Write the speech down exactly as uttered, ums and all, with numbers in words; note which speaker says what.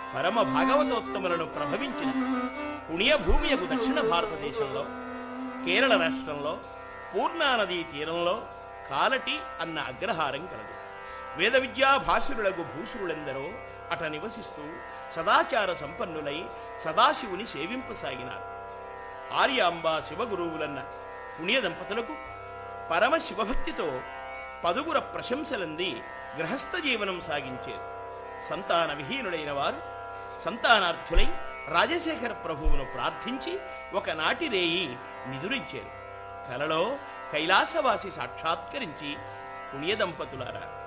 Speaker 1: పరమ భాగవతోత్తములను ప్రభవించిన పుణ్యభూమియకు దక్షిణ భారతదేశంలో కేరళ రాష్ట్రంలో పూర్ణా నదీ తీరంలో కాలటి అన్న అగ్రహారం కలదు. వేద విద్యా భాసురులకు భూసురులెందరో అట నివసిస్తూ సదాచార సంపన్నులై సదాశివుని సేవింపసాగినారు. ఆర్యాంబ శివగురువులన్న పుణ్య దంపతులకు పరమ శివభక్తితో పదుగుర ప్రశంసలంది గృహస్థ జీవనం సాగించారు. సంతాన విహీనుడైన వారు సంతానార్థులై రాజశేఖర ప్రభువును ప్రార్థించి ఒకనాటి రేయి నిదురించారు. కలలో కైలాసవాసి సాక్షాత్కరించి పుణ్య దంపతులారా